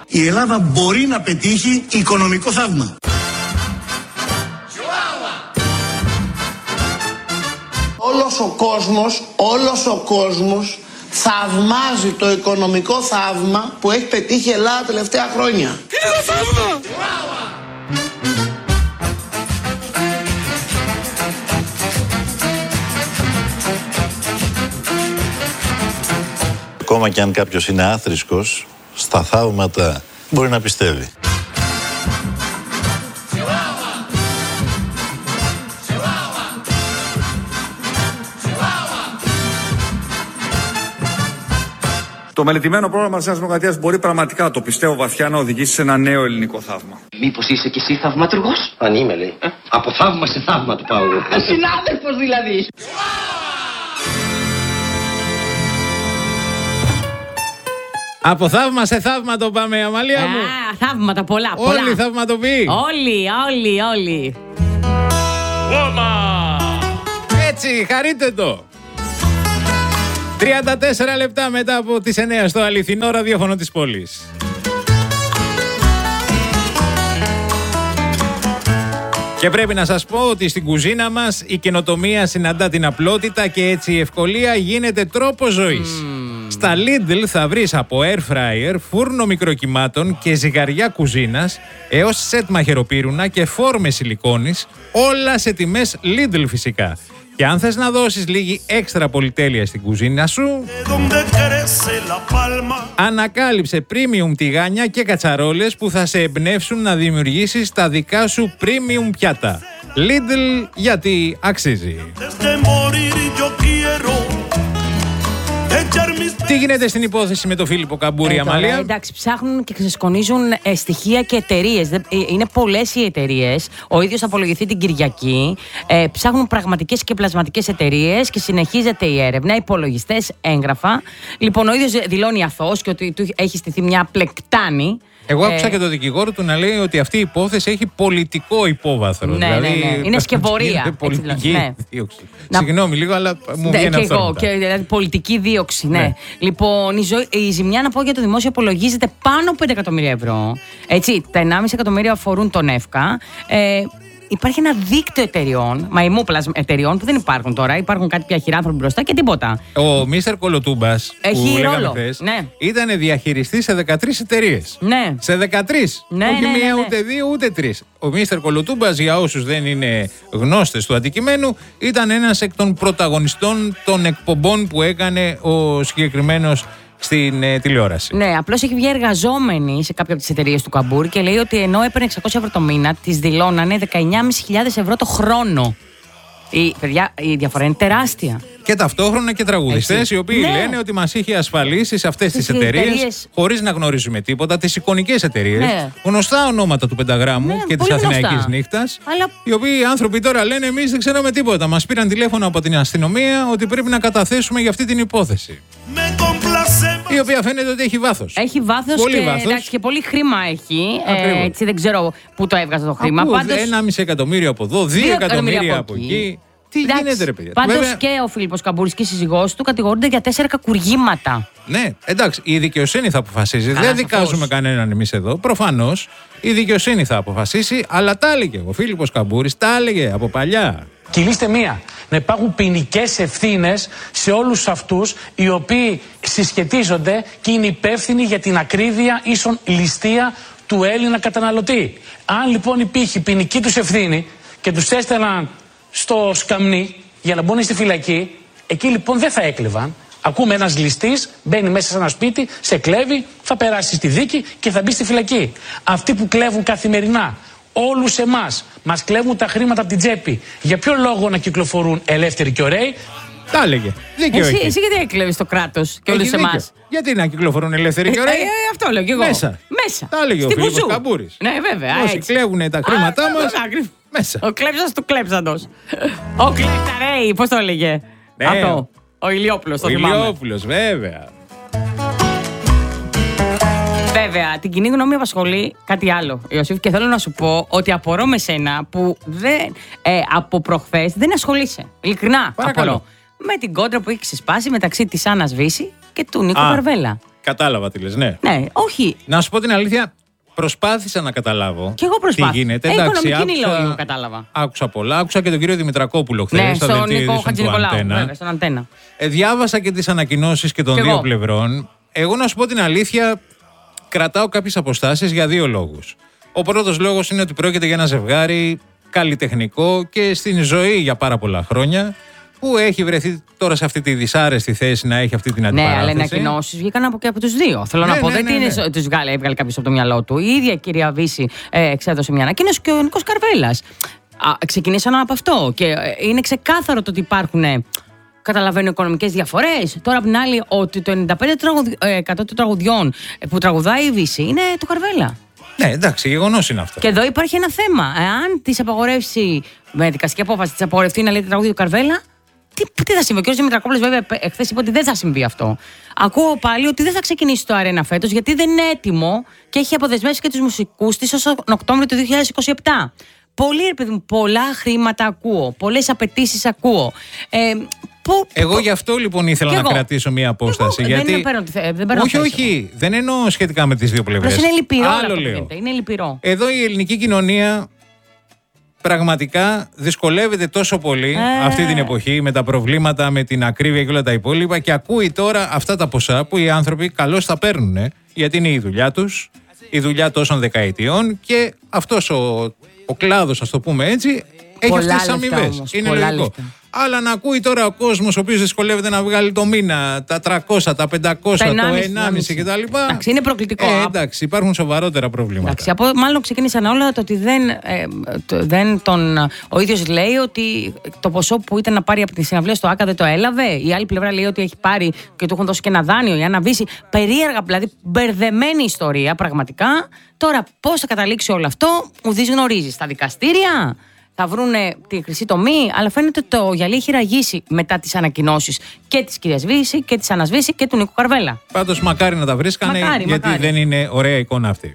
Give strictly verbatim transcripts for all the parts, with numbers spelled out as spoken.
Η Ελλάδα μπορεί να πετύχει οικονομικό θαύμα. Όλος ο κόσμος, όλος ο κόσμος θαυμάζει το οικονομικό θαύμα που έχει πετύχει η Ελλάδα τα τελευταία χρόνια. Τι είναι το θαύμα! Ακόμα και αν κάποιος είναι άθρησκος, στα θαύματα μπορεί να πιστεύει. Το μελετημένο πρόγραμμα της Νέας Δημοκρατίας μπορεί πραγματικά, το πιστεύω βαθιά, να οδηγήσει σε ένα νέο ελληνικό θαύμα. Μήπως είσαι κι εσύ θαυματουργός? Αν είμαι, λέει. Ε? Από θαύμα σε θαύμα του πάω εγώ. Συνάδελφος δηλαδή. Από θαύμα σε θαύμα το πάμε, Αμαλία μου. Α, θαύματα πολλά, πολλά. Όλοι θαυματοποιοί. Όλοι, όλοι, όλοι. Έτσι, χαρείτε το. τριάντα τέσσερα λεπτά μετά από τις εννιά στο αληθινό ραδιόφωνο της πόλης. Και πρέπει να σας πω ότι στην κουζίνα μας η καινοτομία συναντά την απλότητα και έτσι η ευκολία γίνεται τρόπος ζωής. Mm. Στα Lidl θα βρεις από air fryer, φούρνο μικροκυμάτων και ζυγαριά κουζίνας έως σετ μαχαιροπύρουνα και φόρμες σιλικόνης, όλα σε τιμές Lidl φυσικά. Και αν θες να δώσεις λίγη έξτρα πολυτέλεια στην κουζίνα σου, ανακάλυψε premium τηγάνια και κατσαρόλες που θα σε εμπνεύσουν να δημιουργήσεις τα δικά σου premium πιάτα. Lidl, γιατί αξίζει. Τι γίνεται στην υπόθεση με τον Φίλιππο Καμπούρη, ε, Αμαλία? Εντάξει, ψάχνουν και ξεσκονίζουν ε, στοιχεία και εταιρείες. Ε, είναι πολλές οι εταιρείες. Ο ίδιος θα απολογηθεί την Κυριακή. Ε, ψάχνουν πραγματικές και πλασματικές εταιρείες και συνεχίζεται η έρευνα. Υπολογιστές, έγγραφα. Λοιπόν, ο ίδιος δηλώνει αθώος και ότι του έχει στηθεί μια πλεκτάνη. Εγώ άκουσα ε... και το δικηγόρο του να λέει ότι αυτή η υπόθεση έχει πολιτικό υπόβαθρο. Ναι, δηλαδή, ναι, ναι. Είναι σκευωρία. Είναι πολιτική ναι. δίωξη. Να... Συγγνώμη λίγο, αλλά μου βγαίνει αυτό. Και εγώ, και, δηλαδή, πολιτική δίωξη, ναι. ναι. Λοιπόν, η, ζω... η ζημιά, να πω, για το δημόσιο υπολογίζεται πάνω από πέντε εκατομμύρια ευρώ. Έτσι, τα ενάμιση εκατομμύρια αφορούν τον ΕΦΚΑ. Ε, Υπάρχει ένα δίκτυο εταιριών, μαϊμούπλας εταιριών που δεν υπάρχουν τώρα. Υπάρχουν κάτι πια χειράνθρωποι μπροστά και τίποτα. Ο Μίστερ Κολοτούμπας, έχει που ρόλο. Χθες, ναι. ήταν διαχειριστής σε δεκατρείς εταιρείες. Ναι. Σε δεκατρείς. Ναι, Όχι ναι, ναι, μία, ναι. ούτε δύο, ούτε τρεις. Ο Μίστερ Κολοτούμπας, για όσους δεν είναι γνώστες του αντικειμένου, ήταν ένας εκ των πρωταγωνιστών των εκπομπών που έκανε ο συγκεκριμένος στην ε, τηλεόραση. Ναι, απλώς έχει βγει εργαζόμενη σε κάποια από τις εταιρείες του Καμπούρη και λέει ότι ενώ έπαιρνε εξακόσια ευρώ το μήνα, της δηλώνανε δεκαεννιά χιλιάδες πεντακόσια ευρώ το χρόνο. Η, παιδιά, η διαφορά είναι τεράστια. Και ταυτόχρονα και τραγουδιστές, οι οποίοι ναι. λένε ότι μας είχε ασφαλίσει σε αυτές τις εταιρείες, χωρίς να γνωρίζουμε τίποτα, τις εικονικές εταιρείες, ναι. γνωστά ονόματα του Πενταγράμμου ναι, και της Αθηναϊκής Νύχτας, αλλά... οι οποίοι άνθρωποι τώρα λένε εμείς δεν ξέραμε τίποτα. Μας πήραν τηλέφωνο από την αστυνομία ότι πρέπει να καταθέσουμε για αυτή την υπόθεση. Η οποία φαίνεται ότι έχει βάθος. Έχει βάθος και, εντάξει, και πολύ χρήμα έχει. Ε, έτσι δεν ξέρω πού το έβγαζε το χρήμα. Πάντως... ένα μισό εκατομμύριο από εδώ, δύο εκατομμύρια από εκεί. εκεί. Τι εντάξει, γίνεται, ρε παιδιά. Πάντως Βέβαια... και ο Φίλιππος Καμπούρης και η σύζυγός του κατηγορούνται για τέσσερα κακουργήματα. Ναι, εντάξει, η δικαιοσύνη θα αποφασίζει. Α, δεν δικάζουμε κανέναν εμείς εδώ. Προφανώς η δικαιοσύνη θα αποφασίσει, αλλά τα έλεγε ο Φίλιππος Καμπούρης, τα έλεγε από παλιά. Κυλίστε μία. Να υπάρχουν ποινικές ευθύνες σε όλους αυτούς οι οποίοι συσχετίζονται και είναι υπεύθυνοι για την ακρίβεια ίσον ληστεία του Έλληνα καταναλωτή. Αν λοιπόν υπήρχε ποινική τους ευθύνη και τους έστελναν στο σκαμνί για να μπουν στη φυλακή, εκεί λοιπόν δεν θα έκλεβαν. Ακούμε ένας ληστής μπαίνει μέσα σε ένα σπίτι, σε κλέβει, θα περάσει στη δίκη και θα μπει στη φυλακή. Αυτοί που κλέβουν καθημερινά όλους εμάς, μας κλέβουν τα χρήματα από την τσέπη, για ποιο λόγο να κυκλοφορούν ελεύθεροι και ωραίοι? Τα έλεγε. Δίκαιο εσύ, έχει. εσύ γιατί έκλεβες το κράτος και όλους εμάς? Γιατί να κυκλοφορούν ελεύθεροι και ωραίοι? Ε, ε, αυτό λέω κι εγώ. Μέσα. Μέσα. Τα έλεγε ο Φίλιππος Καμπούρης. Ναι, βέβαια. Όσοι έτσι. κλέβουν τα χρήματά Α, μας. άκρη. Μέσα. Ο κλέψας του κλέψαντος. Ο κλέφταρέι, πώς το έλεγε? Ναι. Αυτό. Ο Ηλιόπουλος, το ο θυμάμαι. Ο Ηλιόπουλος, βέβαια. Βέβαια, την κοινή γνώμη απασχολεί κάτι άλλο, Ιωσήφ, και θέλω να σου πω ότι απορώ με σένα που δεν, ε, από προχθές δεν ασχολείσαι. Ειλικρινά Παρακαλώ. απορώ. Με την κόντρα που έχει ξεσπάσει μεταξύ της Άννας Βύση και του Νίκο Βαρβέλα. Κατάλαβα τι λες, ναι. Ναι, όχι. Να σου πω την αλήθεια, προσπάθησα να καταλάβω. Και εγώ προσπάθησα. Τι γίνεται. Ε, Εντάξει, οικονομική άκουσα, λόγια κατάλαβα. Άκουσα πολλά. Άκουσα και τον κύριο Δημητρακόπουλο χθες. Ναι, στα στον δελτία Νίκο ειδήσεων του Χατζηνικολάου. Αντένα. Βέβαια, στον Αντένα. Ε, διάβασα και τις ανακοινώσεις και των και δύο εγώ. πλευρών. Εγώ να σου πω την αλήθεια, κρατάω κάποιες αποστάσεις για δύο λόγους. Ο πρώτος λόγος είναι ότι πρόκειται για ένα ζευγάρι καλλιτεχνικό και στην ζωή για πάρα πολλά χρόνια, που έχει βρεθεί τώρα σε αυτή τη δυσάρεστη θέση να έχει αυτή την αντιπαράθεση. Ναι, αλλά οι ανακοινώσεις βγήκαν από, και από τους δύο. Θέλω Ναι, να πω, ναι, δεν ναι, είναι ναι. σο- τους βγάλε, έβγαλε κάποιος από το μυαλό του. Η ίδια η κυρία Βύση ε, εξέδωσε μια ανακοίνωση και ο Νίκος Καρβέλας. Α, ξεκινήσαν από αυτό. Και ε, είναι ξεκάθαρο το ότι υπάρχουν. Ε, Καταλαβαίνω οικονομικές διαφορές. Τώρα απ' την άλλη, ότι το ενενήντα πέντε τοις εκατό των τραγουδιών που τραγουδάει η Βύση είναι το Καρβέλα. Ναι, εντάξει, γεγονός είναι αυτό. Και εδώ υπάρχει ένα θέμα. Εάν τη απαγορεύσει, με δικαστική απόφαση, τη απαγορευτεί να λέει τα τραγούδια του Καρβέλα, τι, τι θα συμβεί. Ο κ. Δημητρακόπουλος, βέβαια, χθες είπε ότι δεν θα συμβεί αυτό. Ακούω πάλι ότι δεν θα ξεκινήσει το Αρένα φέτος, γιατί δεν είναι έτοιμο και έχει αποδεσμεύσει και τους μουσικούς της ως τον Οκτώβριο του δύο χιλιάδες είκοσι επτά. Πολύ, ρε παιδί μου, πολλά χρήματα ακούω. Πολλές απαιτήσεις ακούω. Ε, Που, Εγώ που, γι' αυτό λοιπόν ήθελα Κι να εγώ. κρατήσω μία απόσταση. Εγώ, γιατί... Δεν παίρνω, δεν παίρνω όχι, θέση. όχι. Δεν εννοώ σχετικά με τις δύο πλευρές. Απλώς είναι λυπηρό. Άλλο αυτό που λέω. γίνεται. Είναι λυπηρό. Εδώ η ελληνική κοινωνία πραγματικά δυσκολεύεται τόσο πολύ Ε. αυτή την εποχή με τα προβλήματα, με την ακρίβεια και όλα τα υπόλοιπα, και ακούει τώρα αυτά τα ποσά που οι άνθρωποι καλώς τα παίρνουν, ε, γιατί είναι η δουλειά τους, η δουλειά τόσων δεκαετιών, και αυτός ο, ο κλάδος, ας το πούμε έτσι, έχει Πολλά αυτές τις λεφτά αμοιβές. όμως, Είναι πολλά λογικό. λεφτά. Αλλά να ακούει τώρα ο κόσμος ο οποίος δυσκολεύεται να βγάλει το μήνα τα τριακόσια, τα πεντακόσια, Τα το ενάμιση, ενάμιση κτλ. Εντάξει, είναι προκλητικό. Ε, εντάξει, υπάρχουν σοβαρότερα προβλήματα. Εντάξει, από, μάλλον ξεκίνησαν όλα το ότι δεν, ε, το, δεν τον. Ο ίδιος λέει ότι το ποσό που ήταν να πάρει από τη συναυλία στο ΆΚΑ δεν το έλαβε. Η άλλη πλευρά λέει ότι έχει πάρει και του έχουν δώσει και ένα δάνειο για να βύσει. Περίεργα, δηλαδή μπερδεμένη ιστορία πραγματικά. Τώρα, πώς θα καταλήξει όλο αυτό, ουδής γνωρίζει. Στα δικαστήρια θα βρούνε τη χρυσή τομή, αλλά φαίνεται ότι το γυαλί έχει ραγίσει μετά τις ανακοινώσεις και της κυρίας Βύση και της Άννας Βύση και του Νίκου Καρβέλα. Πάντως μακάρι να τα βρίσκανε, Μακάρι, γιατί μακάρι. δεν είναι ωραία εικόνα αυτή.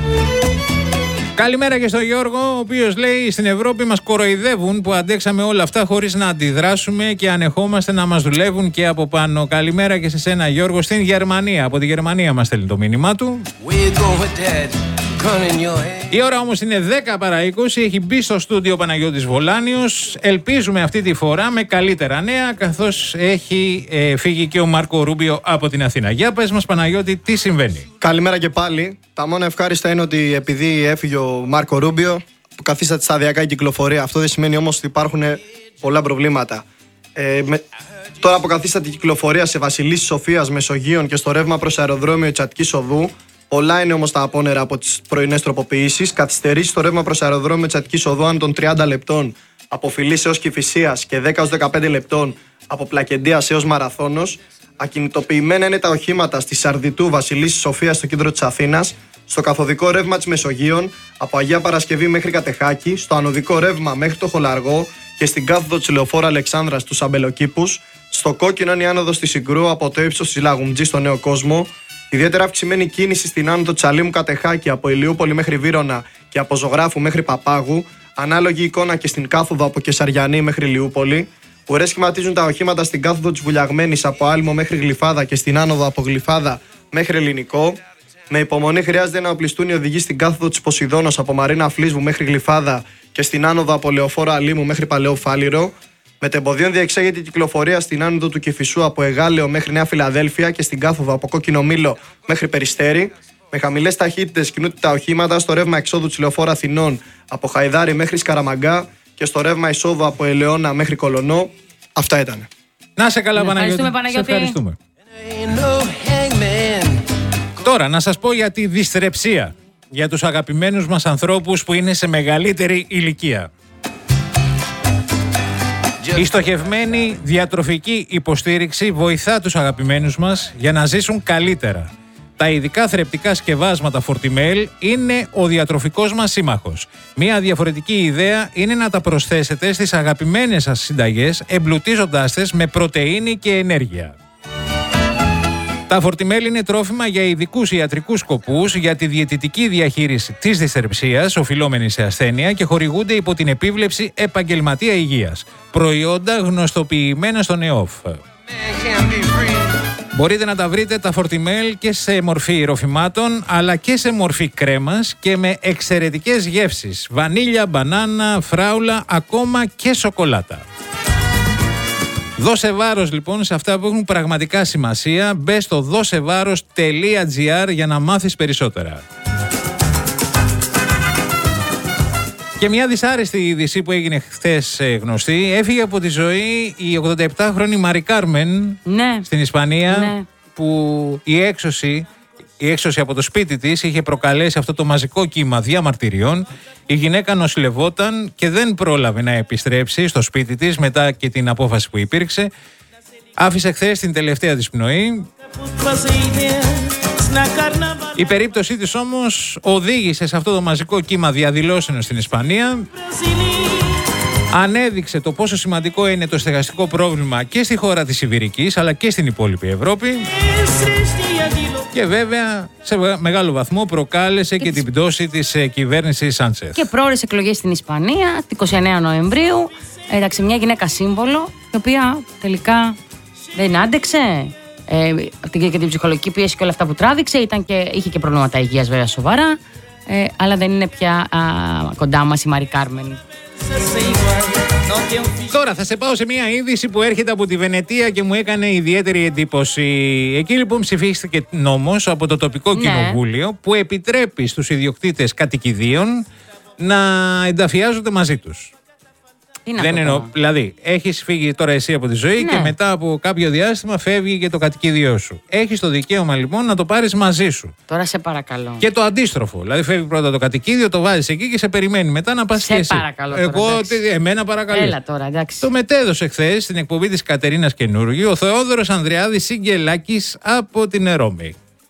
Καλημέρα και στον Γιώργο, ο οποίος λέει: στην Ευρώπη μας κοροϊδεύουν που αντέξαμε όλα αυτά χωρίς να αντιδράσουμε και ανεχόμαστε να μας δουλεύουν και από πάνω. Καλημέρα και σε σένα, Γιώργο, στην Γερμανία. Από τη Γερμανία μας στέλνει το μήνυμά του. Η ώρα όμως είναι δέκα παρά είκοσι, έχει μπει στο στούντιο ο Παναγιώτης Βολάνιος. Ελπίζουμε αυτή τη φορά με καλύτερα νέα, καθώς έχει ε, φύγει και ο Μάρκο Ρούμπιο από την Αθήνα. Για πες μας, Παναγιώτη, τι συμβαίνει. Καλημέρα και πάλι. Τα μόνα ευχάριστα είναι ότι επειδή έφυγε ο Μάρκο Ρούμπιο, που καθίσταται σταδιακά η κυκλοφορία. Αυτό δεν σημαίνει όμως ότι υπάρχουν πολλά προβλήματα. Ε, με... Τώρα αποκαθίσταται η κυκλοφορία σε Βασιλίσσης Σοφίας, Μεσογείων και στο ρεύμα προς αεροδρόμιο Τσατικής Οδού. Πολλά είναι όμως τα απόνερα από τις πρωινές τροποποιήσεις. Καθυστερήσει στο ρεύμα προς αεροδρόμιο Τσατικής Οδού άνω των τριάντα λεπτών από Φιλής έως Κηφισίας και δέκα έως δεκαπέντε λεπτών από Πλακεντίας έως Μαραθώνος. Ακινητοποιημένα είναι τα οχήματα στη Σαρδιτού Βασιλίσσης Σοφίας στο κέντρο της Αθήνας, στο καθοδικό ρεύμα της Μεσογείων από Αγία Παρασκευή μέχρι Κατεχάκη, στο ανωδικό ρεύμα μέχρι το Χολαργό και στην κάθοδο της Λεωφόρου Αλεξάνδρας στους Αμπελοκήπους. Στο κόκκινο είναι η άνοδος της Συγκρού από το ύψος της Λαγουμτζή στο Νέο Κόσμο. Ιδιαίτερα αυξημένη κίνηση στην άνοδο Τσαλίμου Κατεχάκη από Ηλιούπολη μέχρι Βύρωνα και από Ζωγράφου μέχρι Παπάγου. Ανάλογη εικόνα και στην κάθοδο από Κεσαριανή μέχρι Ηλιούπολη. Ουρές σχηματίζουν τα οχήματα στην κάθοδο της Βουλιαγμένης από Άλμο μέχρι Γλυφάδα και στην άνοδο από Γλυφάδα μέχρι Ελληνικό. Με υπομονή χρειάζεται να οπλιστούν οι οδηγοί στην κάθοδο της Ποσειδώνος από Μαρίνα Φλίσβου μέχρι Γλυφάδα και στην άνοδο από Λεωφόρο Αλίμου μέχρι Παλαιό Φάληρο. Μετεμποδίων διεξάγεται η κυκλοφορία στην άνοδο του Κηφισού από Εγάλεο μέχρι Νέα Φιλαδέλφια και στην κάθοδο από Κόκκινο Μήλο μέχρι Περιστέρι. Με χαμηλές ταχύτητες κινούνται τα οχήματα στο ρεύμα εξόδου της Λεωφόρου Αθηνών από Χαϊδάρι μέχρι Σκαραμαγκά και στο ρεύμα εισόδου από Ελαιώνα μέχρι Κολονό. Αυτά ήταν. Να σε καλά, Παναγιώτη. Παναγιώτη. Σε ευχαριστούμε. Τώρα να σας πω για τη δυστρεψία, για τους αγαπημένους μας ανθρώπους που είναι σε μεγαλύτερη ηλικία. Η στοχευμένη διατροφική υποστήριξη βοηθά τους αγαπημένους μας για να ζήσουν καλύτερα. Τα ειδικά θρεπτικά σκευάσματα Fortimel είναι ο διατροφικός μας σύμμαχος. Μία διαφορετική ιδέα είναι να τα προσθέσετε στις αγαπημένες σας συνταγές, εμπλουτίζοντάς τες με πρωτεΐνη και ενέργεια. Τα Fortimel είναι τρόφιμα για ειδικούς ιατρικούς σκοπούς, για τη διαιτητική διαχείριση της δυσθρεψίας οφειλόμενης σε ασθένεια και χορηγούνται υπό την επίβλεψη επαγγελματία υγείας. Προϊόντα γνωστοποιημένα στον ΕΟΦ. Μπορείτε να τα βρείτε τα φορτιμέλ και σε μορφή ροφημάτων, αλλά και σε μορφή κρέμας και με εξαιρετικές γεύσεις. Βανίλια, μπανάνα, φράουλα, ακόμα και σοκολάτα. Δώσε βάρος λοιπόν σε αυτά που έχουν πραγματικά σημασία. Μπες στο δώσεβάρος τελεία τζι άρ για να μάθεις περισσότερα. Και μια δυσάρεστη είδηση που έγινε χθες γνωστή. Έφυγε από τη ζωή η ογδονταεπτάχρονη Μαρι Κάρμεν, ναι, στην Ισπανία, ναι, που η έξωση, η έξωση από το σπίτι της είχε προκαλέσει αυτό το μαζικό κύμα διαμαρτυριών. Η γυναίκα νοσηλευόταν και δεν πρόλαβε να επιστρέψει στο σπίτι της μετά και την απόφαση που υπήρξε. Άφησε χθες την τελευταία της πνοή. Η περίπτωσή της όμως οδήγησε σε αυτό το μαζικό κύμα διαδηλώσεων στην Ισπανία. Ανέδειξε το πόσο σημαντικό είναι το στεγαστικό πρόβλημα και στη χώρα της Ιβηρικής αλλά και στην υπόλοιπη Ευρώπη. Και βέβαια σε μεγάλο βαθμό προκάλεσε και, και την πτώση της κυβέρνησης Σάντσεθ. Και πρόορες εκλογές στην Ισπανία, είκοσι εννέα Νοεμβρίου. Εντάξει, μια γυναίκα σύμβολο, η οποία τελικά δεν άντεξε. Ε, και την ψυχολογική πίεση και όλα αυτά που τράβηξε, ήταν και, είχε και προβλήματα υγείας βέβαια σοβαρά, ε, αλλά δεν είναι πια α, κοντά μας η Μαρι Κάρμεν. Τώρα θα σε πάω σε μια είδηση που έρχεται από τη Βενετία και μου έκανε ιδιαίτερη εντύπωση. Εκεί λοιπόν ψηφίστηκε νόμος από το τοπικό ναι. κοινοβούλιο που επιτρέπει στους ιδιοκτήτες κατοικιδίων να ενταφιάζονται μαζί τους. Δεν εννοώ. Δηλαδή, έχεις φύγει τώρα εσύ από τη ζωή ναι. και μετά από κάποιο διάστημα φεύγει και το κατοικίδιό σου. Έχεις το δικαίωμα λοιπόν να το πάρεις μαζί σου. Τώρα σε παρακαλώ. Και το αντίστροφο. Δηλαδή, φεύγει πρώτα το κατοικίδιο, το βάζεις εκεί και σε περιμένει μετά να πας και εσύ. Σε παρακαλώ. Τώρα, εγώ, τι, εμένα παρακαλώ. Έλα τώρα, εντάξει. Το μετέδωσε χθες στην εκπομπή της Κατερίνας Καινούργιου ο Θεόδωρος Ανδριάδης Σιγκελάκης από την Ρώμη.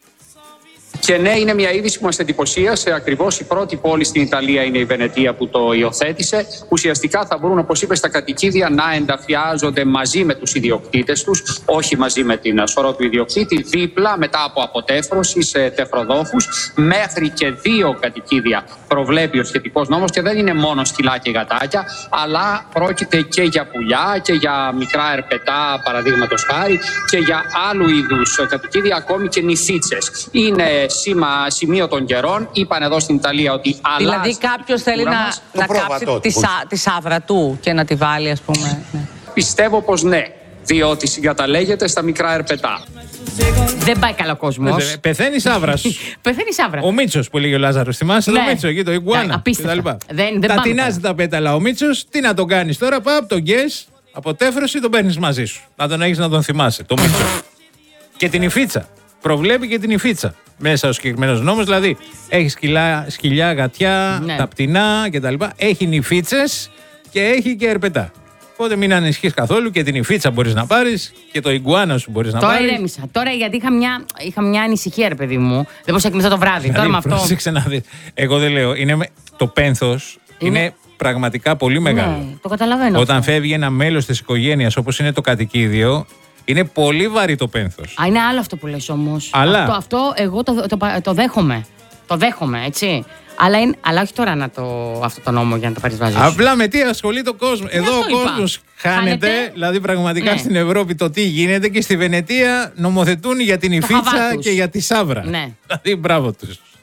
Και ναι, είναι μια είδηση που μας εντυπωσίασε. Ακριβώς η πρώτη πόλη στην Ιταλία είναι η Βενετία που το υιοθέτησε. Ουσιαστικά θα μπορούν, όπως είπες, τα κατοικίδια να ενταφιάζονται μαζί με τους ιδιοκτήτες τους, όχι μαζί με την σωρό του ιδιοκτήτη, δίπλα μετά από αποτέφρωση σε τεφροδόχους. Μέχρι και δύο κατοικίδια προβλέπει ο σχετικός νόμος και δεν είναι μόνο σκυλά και γατάκια, αλλά πρόκειται και για πουλιά και για μικρά ερπετά, παραδείγματος χάρη, και για άλλου είδους κατοικίδια, ακόμη και νηφίτσες. Είναι Σήμα, σημείο των καιρών. Είπαν εδώ στην Ιταλία ότι αλλάζει. Δηλαδή κάποιος θέλει να, να κάψει τη, σα, τη σάβρα του και να τη βάλει, ας πούμε. Ναι. Πιστεύω πως ναι, διότι συγκαταλέγεται στα μικρά ερπετά. Δεν πάει καλά ο κόσμος. Πεθαίνει σάβρα. Πεθαίνει σάβρα. Ο Μίτσος που λέγει ο Λάζαρος. Θυμάσαι ναι. το Μίτσο εκεί, το Ιγκουάνα. Τα τεινάζει τα πέταλα ο Μίτσος. Τι να τον κάνεις τώρα, παπ, τον γκες, αποτέφρωση, τον παίρνεις μαζί σου. Να τον έχεις να τον θυμάσαι. Το Μίτσο. Και την υφίτσα. Προβλέπει και την υφίτσα μέσα ο συγκεκριμένος νόμος. Δηλαδή έχει σκυλιά, σκυλιά γατιά, ναι. τα πτηνά κτλ. Έχει νηφίτσες και έχει και ερπετά. Οπότε μην ανησυχείς καθόλου και την υφίτσα μπορείς να πάρεις και το ιγκουάνα σου μπορείς να τώρα πάρεις. Τώρα ηρέμησα. Τώρα γιατί είχα μια, είχα μια ανησυχία, ρε παιδί μου. Δεν μπορούσα να κοιμηθώ το βράδυ. Δηλαδή, τώρα με αυτό. Πρόσεξε να δεις. Εγώ δεν λέω. Είναι, το πένθος είναι... είναι πραγματικά πολύ μεγάλο. Ναι, το καταλαβαίνω. Όταν αυτό. φεύγει ένα μέλος της οικογένειας όπως είναι το κατοικίδιο. Είναι πολύ βαρύ το πένθος. Α, είναι άλλο αυτό που λες όμως. Αλλά... Αυτό, αυτό εγώ το, το, το, το δέχομαι. Το δέχομαι, έτσι. Αλλά, είναι, αλλά όχι τώρα να το, αυτό το νόμο για να το πάρεις μαζί σου. Απλά με τι ασχολείται ο κόσμος. Εδώ ο κόσμος χάνεται, χάνεται, δηλαδή πραγματικά ναι. στην Ευρώπη το τι γίνεται και στη Βενετία νομοθετούν για την υφίτσα και για τη σάβρα. Ναι. Δηλαδή μπράβο τους.